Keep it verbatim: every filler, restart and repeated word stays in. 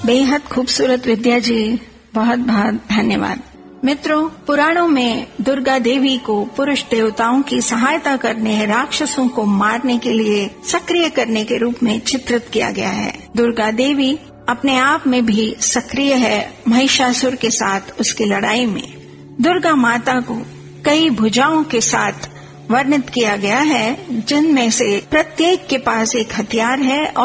बेहद खूबसूरत विद्या जी, बहुत बहुत धन्यवाद। मित्रों, पुराणों में दुर्गा देवी को पुरुष देवताओं की सहायता करने, राक्षसों को मारने के लिए सक्रिय करने के रूप में चित्रित किया गया है। दुर्गा देवी अपने आप में भी सक्रिय है महिषासुर के साथ उसकी लड़ाई में। दुर्गा माता को कई भुजाओं के साथ वर्णित किया गया है, जिनमें से प्रत्येक के पास एक हथियार है और